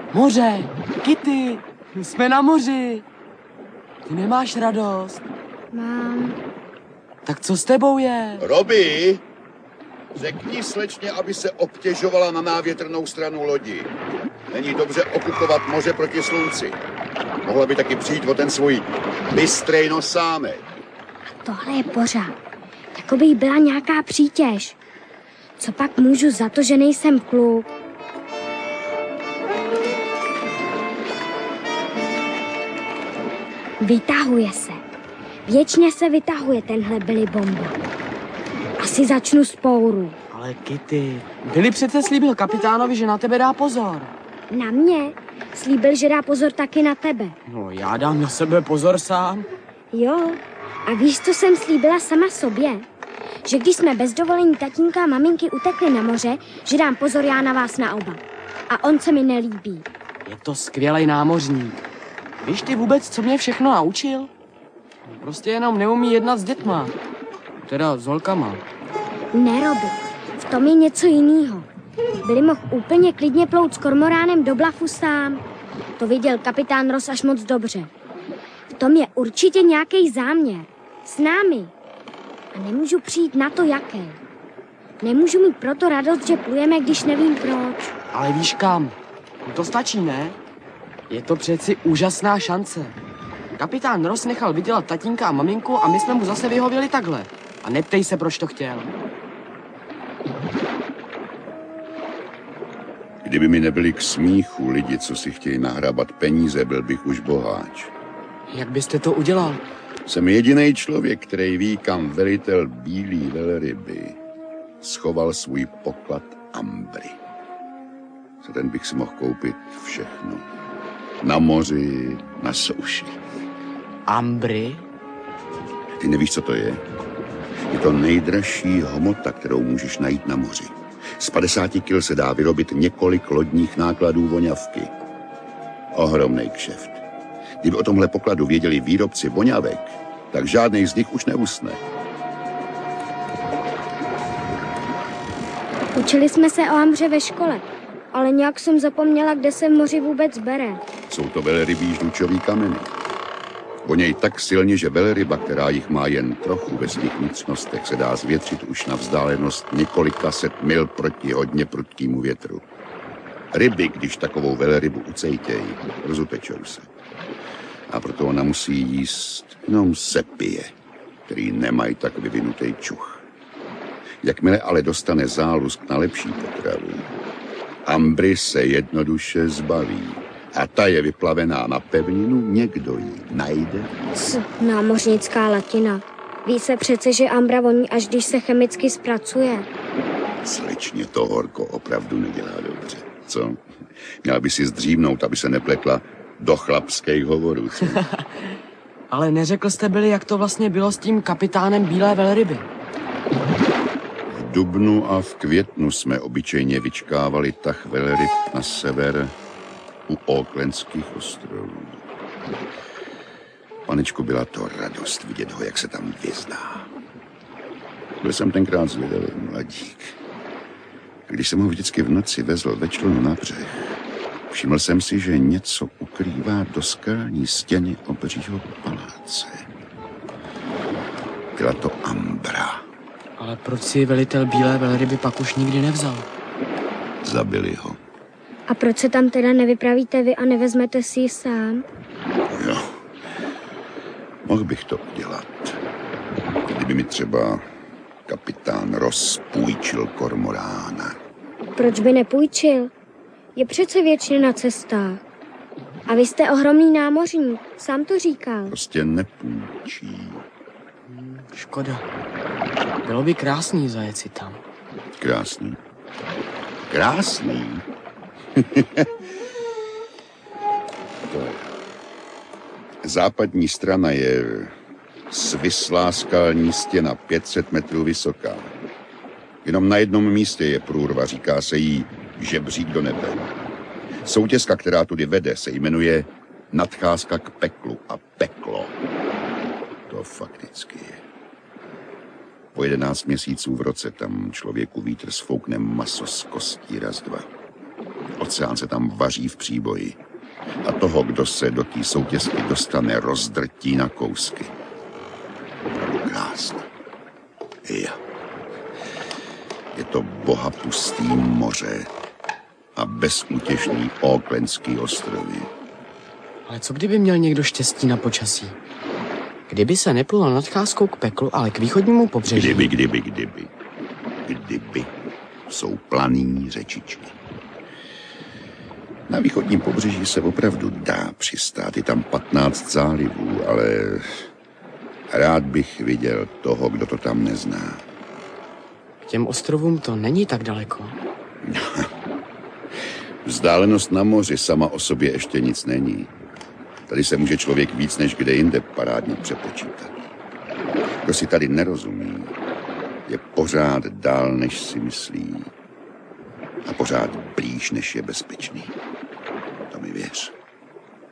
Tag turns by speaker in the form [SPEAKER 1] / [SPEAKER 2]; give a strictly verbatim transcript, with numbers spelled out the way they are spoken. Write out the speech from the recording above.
[SPEAKER 1] Moře, Kitty, jsme na moři. Ty nemáš radost?
[SPEAKER 2] Mám.
[SPEAKER 1] Tak co s tebou je?
[SPEAKER 3] Robi, řekni slečně, aby se obtěžovala na návětrnou stranu lodi. Není dobře okupovat moře proti slunci. Mohla by taky přijít o ten svůj bystrej nosámek.
[SPEAKER 2] Tohle je pořád. Jako by jí byla nějaká přítěž. Co pak můžu za to, že nejsem kluk? Vytahuje se. Věčně se vytahuje tenhle Billy Bomba. Asi začnu spouru.
[SPEAKER 1] Ale Kitty, Billy přece slíbil kapitánovi, že na tebe dá pozor.
[SPEAKER 2] Na mě? Slíbil, že dá pozor taky na tebe.
[SPEAKER 1] No, já dám na sebe pozor sám.
[SPEAKER 2] Jo, a víš, co jsem slíbila sama sobě? Že když jsme bez dovolení tatínka a maminky utekli na moře, že dám pozor já na vás na oba. A on se mi nelíbí.
[SPEAKER 1] Je to skvělej námořník. Víš ty vůbec, co mě všechno naučil? Prostě jenom neumí jednat s dětma. Teda s holkama.
[SPEAKER 2] Ne, Robi, v tom je něco jiného. Billy mohl úplně klidně plout s kormoránem do Blafu sám. To viděl kapitán Ross až moc dobře. V tom je určitě nějaký záměr. S námi. A nemůžu přijít na to, jaký. Nemůžu mít proto radost, že plujeme, když nevím proč.
[SPEAKER 1] Ale víš kam? To stačí, ne? Je to přeci úžasná šance. Kapitán Ross nechal vydělat tatínka a maminku a my jsme mu zase vyhověli takhle. A neptej se, proč to chtěl.
[SPEAKER 3] Kdyby mi nebyli k smíchu lidi, co si chtějí nahrabat peníze, byl bych už boháč.
[SPEAKER 1] Jak byste to udělal?
[SPEAKER 3] Jsem jediný člověk, který ví, kam velitel bílý velryby schoval svůj poklad ambry. Za ten bych si mohl koupit všechno. Na moři, na souši.
[SPEAKER 1] Ambry?
[SPEAKER 3] Ty nevíš, co to je? Je to nejdražší hmota, kterou můžeš najít na moři. Z padesáti kil se dá vyrobit několik lodních nákladů voňavky. Ohromnej kšeft. Kdyby o tomhle pokladu věděli výrobci voňavek, tak žádnej z nich už neusne.
[SPEAKER 2] Učili jsme se o ambře ve škole, ale nějak jsem zapomněla, kde se v moři vůbec bere.
[SPEAKER 3] Jsou to velrybí žlučový kameny. Voněj tak silně, že velryba, která jich má jen trochu ve svých vnitřnostech, se dá zvětřit už na vzdálenost několika set mil proti hodně prudkému větru. Ryby, když takovou velrybu ucejtějí, rozupečou se. A proto ona musí jíst jenom sepie, který nemají tak vyvinutý čuch. Jakmile ale dostane zálusk na lepší potravu, ambry se jednoduše zbaví. A ta je vyplavená na pevninu, někdo ji najde.
[SPEAKER 2] C, námořnická latina. Ví se přece, že ambra voní, až když se chemicky zpracuje.
[SPEAKER 3] Slečně, to horko opravdu nedělá dobře, co? Měla by si zdřímnout, aby se nepletla do chlapských hovorů, co?
[SPEAKER 1] Ale neřekl jste byli, jak to vlastně bylo s tím kapitánem bílé velryby.
[SPEAKER 3] V dubnu a v květnu jsme obyčejně vyčkávali tah velryb na sever u Aucklandských ostrovů. Panečku, byla to radost vidět ho, jak se tam vyzná. Byl jsem tenkrát zvědavý mladík. Když jsem ho vždycky v noci vezl ve člunu na břeh, všiml jsem si, že něco ukrývá do skalní stěny obřího paláce. Byla to ambra.
[SPEAKER 1] Ale proč si velitel bílé velryby pak už nikdy nevzal?
[SPEAKER 3] Zabili ho.
[SPEAKER 2] A proč se tam teda nevypravíte vy a nevezmete si ji sám?
[SPEAKER 3] Jo, mohl bych to udělat. Kdyby mi třeba kapitán Ross půjčil kormorána.
[SPEAKER 2] Proč by nepůjčil? Je přece věčně na cestách. A vy jste ohromný námořník, sám to říkal.
[SPEAKER 3] Prostě nepůjčí.
[SPEAKER 1] Hmm, škoda. Bylo by krásný zajet si tam.
[SPEAKER 3] Krásný. Krásný? To je. Západní strana je svislá skalní stěna, pět set metrů vysoká. Jenom na jednom místě je průrva, říká se jí žebřík do nebe. Soutězka, která tudy vede, se jmenuje Nadcházka k peklu a peklo. To fakticky je. Po jedenáct měsíců v roce tam člověku vítr sfoukne maso z kostí raz dva. Od oceán se tam vaří v příboji. A toho, kdo se do té soutězky dostane, rozdrtí na kousky. Opravdu krásné. Jo. Je to bohapustý moře a bezútěšný Aucklandský ostrovy.
[SPEAKER 1] Ale co kdyby měl někdo štěstí na počasí? Kdyby se neplulo nadcházkou k peklu, ale k východnímu pobřeží.
[SPEAKER 3] Kdyby, kdyby, kdyby. Kdyby jsou planý řečičky. Na východním pobřeží se opravdu dá přistát. Je tam patnáct zálivů, ale rád bych viděl toho, kdo to tam nezná.
[SPEAKER 1] K těm ostrovům to není tak daleko.
[SPEAKER 3] Vzdálenost na moři sama o sobě ještě nic není. Tady se může člověk víc než kde jinde parádně přepočítat. Kdo si tady nerozumí, je pořád dál, než si myslí. A pořád blíž, než je bezpečný. To mi věř.